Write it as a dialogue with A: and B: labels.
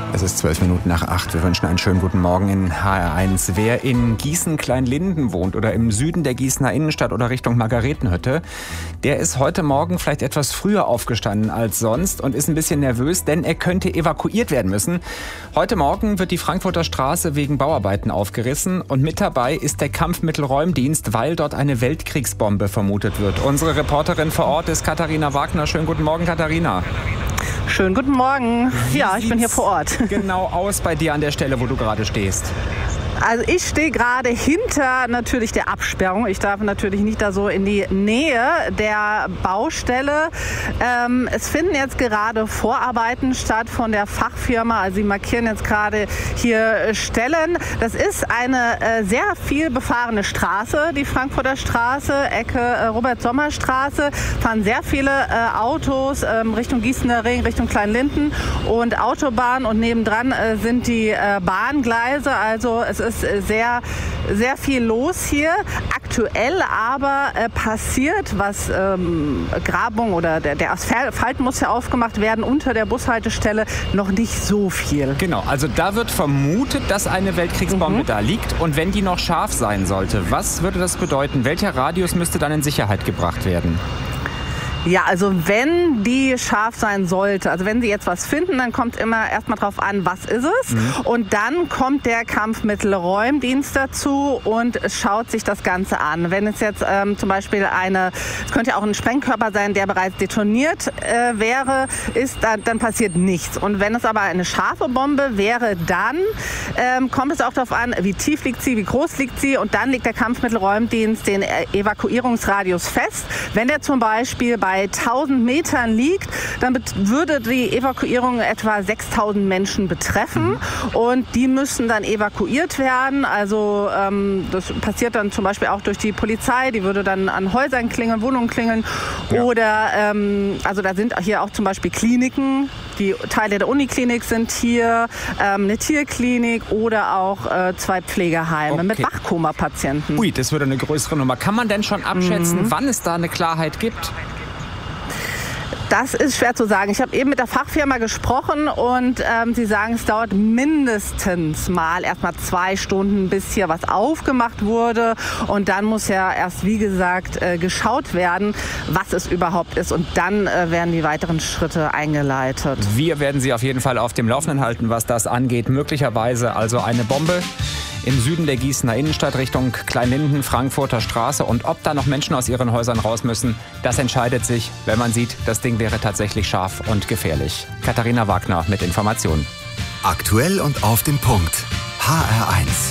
A: Es ist 8:12. Wir wünschen einen schönen guten Morgen in HR1. Wer in Gießen-Kleinlinden wohnt oder im Süden der Gießener Innenstadt oder Richtung Margaretenhütte, der ist heute Morgen vielleicht etwas früher aufgestanden als sonst und ist ein bisschen nervös, denn er könnte evakuiert werden müssen. Heute Morgen wird die Frankfurter Straße wegen Bauarbeiten aufgerissen und mit dabei ist der Kampfmittelräumdienst, weil dort eine Weltkriegsbombe vermutet wird. Unsere Reporterin vor Ort ist Katharina Wagner. Schönen guten Morgen, Katharina.
B: Schönen guten Morgen. Ja, ich bin hier vor Ort.
A: Genau aus bei dir an der Stelle, wo du gerade stehst?
B: Also ich stehe gerade hinter natürlich der Absperrung. Ich darf natürlich nicht da so in die Nähe der Baustelle. Es finden jetzt gerade Vorarbeiten statt von der Fachfirma. Also sie markieren jetzt gerade hier Stellen. Das ist eine sehr viel befahrene Straße, die Frankfurter Straße, Ecke Robert-Sommer-Straße. Fahren sehr viele Autos Richtung Gießener Ring, Richtung Kleinlinden und Autobahn. Und nebendran sind die Bahngleise. Also es ist sehr, sehr viel los hier. Aktuell aber passiert, was Grabung oder der Asphalt muss ja aufgemacht werden, unter der Bushaltestelle noch nicht so viel.
A: Genau, also da wird vermutet, dass eine Weltkriegsbombe da liegt. Und wenn die noch scharf sein sollte, was würde das bedeuten? Welcher Radius müsste dann in Sicherheit gebracht werden?
B: Ja, also wenn die scharf sein sollte, also wenn Sie jetzt was finden, dann kommt immer erstmal drauf an, was ist es? Und dann kommt der Kampfmittelräumdienst dazu und schaut sich das Ganze an. Wenn es jetzt zum Beispiel es könnte ja auch ein Sprengkörper sein, der bereits detoniert wäre, dann passiert nichts. Und wenn es aber eine scharfe Bombe wäre, dann kommt es auch darauf an, wie tief liegt sie, wie groß liegt sie, und dann legt der Kampfmittelräumdienst den Evakuierungsradius fest. Wenn der zum Beispiel bei 1000 Metern liegt, dann würde die Evakuierung etwa 6.000 Menschen betreffen und die müssen dann evakuiert werden. Also das passiert dann zum Beispiel auch durch die Polizei, die würde dann an Häusern klingeln, Wohnungen klingeln oder also da sind hier auch zum Beispiel Kliniken, die Teile der Uniklinik sind hier, eine Tierklinik oder auch 2 Pflegeheime mit Wachkoma-Patienten.
A: Ui, das würde eine größere Nummer. Kann man denn schon abschätzen, wann es da eine Klarheit gibt?
B: Das ist schwer zu sagen. Ich habe eben mit der Fachfirma gesprochen und sie sagen, es dauert mindestens mal erstmal 2 Stunden, bis hier was aufgemacht wurde. Und dann muss ja erst, wie gesagt, geschaut werden, was es überhaupt ist. Und dann werden die weiteren Schritte eingeleitet.
A: Wir werden Sie auf jeden Fall auf dem Laufenden halten, was das angeht. Möglicherweise also eine Bombe im Süden der Gießener Innenstadt Richtung Kleinlinden, Frankfurter Straße. Und ob da noch Menschen aus ihren Häusern raus müssen, das entscheidet sich, wenn man sieht, das Ding wäre tatsächlich scharf und gefährlich. Katharina Wagner mit Informationen.
C: Aktuell und auf den Punkt. HR1.